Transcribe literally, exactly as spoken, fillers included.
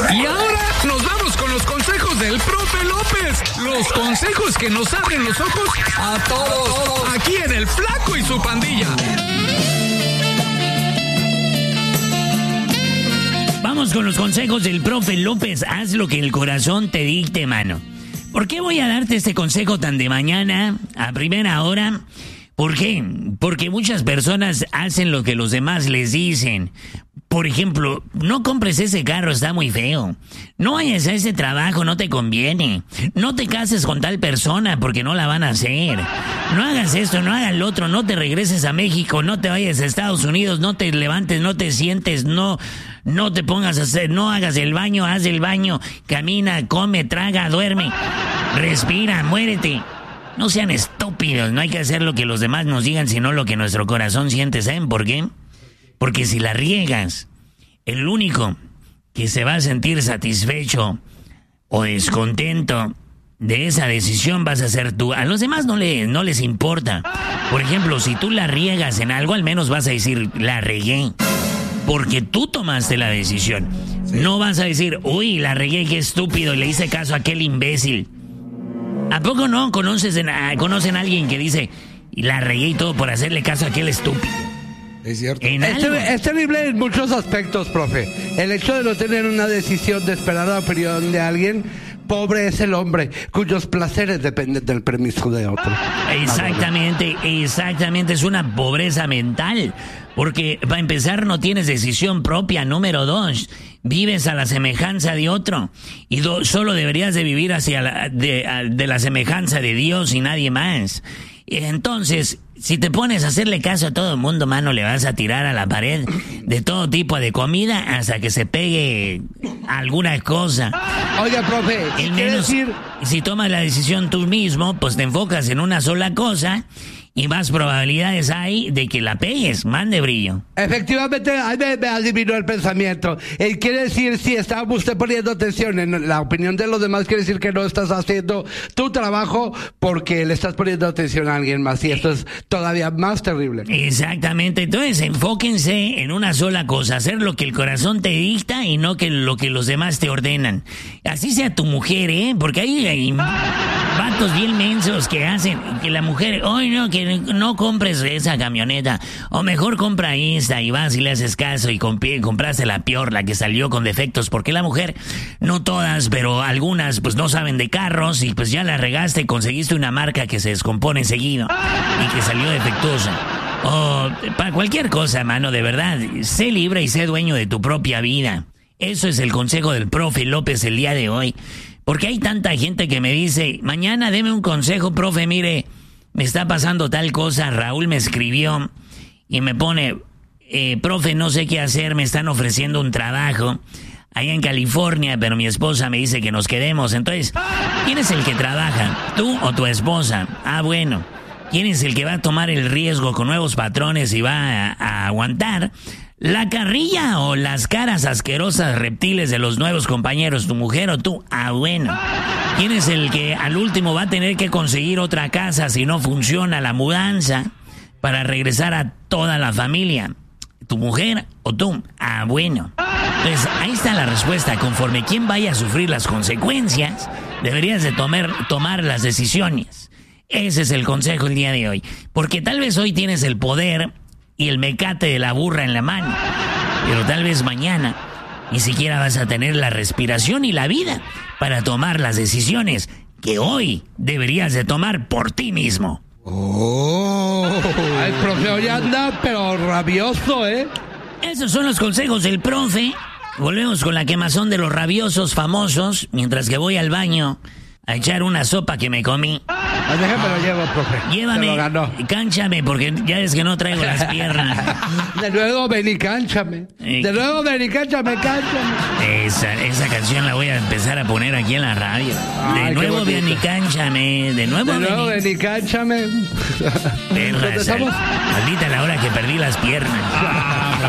Y ahora nos vamos con los consejos del profe López. Los consejos que nos abren los ojos a todos. Aquí en El Flaco y su Pandilla. Vamos con los consejos del profe López. Haz lo que el corazón te dicte, mano. ¿Por qué voy a darte este consejo tan de mañana, a primera hora? ¿Por qué? Porque muchas personas hacen lo que los demás les dicen. Por ejemplo, no compres ese carro, está muy feo. No vayas a ese trabajo, no te conviene. No te cases con tal persona porque no la van a hacer. No hagas esto, no hagas lo otro, no te regreses a México, no te vayas a Estados Unidos, no te levantes, no te sientes, no, no te pongas a hacer, no hagas el baño, haz el baño, camina, come, traga, duerme, respira, muérete. No sean estúpidos, no hay que hacer lo que los demás nos digan, sino lo que nuestro corazón siente. ¿Saben por qué? Porque si la riegas, el único que se va a sentir satisfecho o descontento de esa decisión vas a ser tú. A los demás no, le, no les importa. Por ejemplo, si tú la riegas en algo, al menos vas a decir, la regué. Porque tú tomaste la decisión. Sí. No vas a decir, uy, la regué, qué estúpido, le hice caso a aquel imbécil. ¿A poco no conoces en, a, conocen a alguien que dice, la regué y todo por hacerle caso a aquel estúpido? Es cierto. Es, es terrible en muchos aspectos, profe. El hecho de no tener una decisión, de esperar la opinión de alguien. Pobre es el hombre cuyos placeres dependen del permiso de otro. Exactamente, exactamente. Es una pobreza mental. Porque, para empezar, no tienes decisión propia. Número dos, vives a la semejanza de otro. Y do, solo deberías de vivir hacia la, de, a, de la semejanza de Dios y nadie más. Entonces, si te pones a hacerle caso a todo el mundo, mano, le vas a tirar a la pared de todo tipo de comida hasta que se pegue alguna cosa. Oiga, profe, al menos, decir... si tomas la decisión tú mismo, pues te enfocas en una sola cosa y más probabilidades hay de que la pegues, mande brillo. Efectivamente, ahí me, me adivinó el pensamiento. Él quiere decir, si está usted poniendo atención en la opinión de los demás, quiere decir que no estás haciendo tu trabajo porque le estás poniendo atención a alguien más. Y esto es todavía más terrible. Exactamente. Entonces, enfóquense en una sola cosa. Hacer lo que el corazón te dicta y no que lo que los demás te ordenan. Así sea tu mujer, ¿eh? Porque ahí hay vatos bien mensos que hacen que la mujer, hoy no, que no compres esa camioneta, o mejor compra esta, y vas y le haces caso y comp- compraste la peor, la que salió con defectos, porque la mujer, no todas, pero algunas pues no saben de carros y pues ya la regaste y conseguiste una marca que se descompone seguido y que salió defectuosa. O para cualquier cosa, mano, de verdad, sé libre y sé dueño de tu propia vida. Eso es el consejo del profe López el día de hoy. Porque hay tanta gente que me dice, mañana deme un consejo, profe, mire, me está pasando tal cosa, Raúl me escribió y me pone, eh, profe, no sé qué hacer, me están ofreciendo un trabajo allá en California, pero mi esposa me dice que nos quedemos. Entonces, ¿quién es el que trabaja? ¿Tú o tu esposa? Ah, bueno. ¿Quién es el que va a tomar el riesgo con nuevos patrones y va a, a aguantar la carrilla o las caras asquerosas reptiles de los nuevos compañeros? ¿Tu mujer o tú? Ah, bueno. ¿Quién es el que al último va a tener que conseguir otra casa si no funciona la mudanza para regresar a toda la familia? ¿Tu mujer o tú? Ah, bueno. Entonces, ahí está la respuesta. Conforme quien vaya a sufrir las consecuencias, deberías de tomar, tomar las decisiones. Ese es el consejo el día de hoy. Porque tal vez hoy tienes el poder y el mecate de la burra en la mano, pero tal vez mañana ni siquiera vas a tener la respiración y la vida para tomar las decisiones que hoy deberías de tomar por ti mismo. Oh, el profe hoy anda pero rabioso, ¿eh? Esos son los consejos del profe. Volvemos con la quemazón de los rabiosos famosos mientras que voy al baño a echar una sopa que me comí. Ay, déjame lo llevo, profe. Llévame, cánchame, porque ya es que no traigo las piernas. De nuevo ven y cánchame. De nuevo ven y cánchame, cánchame. Esa, esa canción la voy a empezar a poner aquí en la radio. De Ay, nuevo ven y cánchame. De nuevo, de nuevo ven y cánchame. Perra, sal, maldita la hora que perdí las piernas.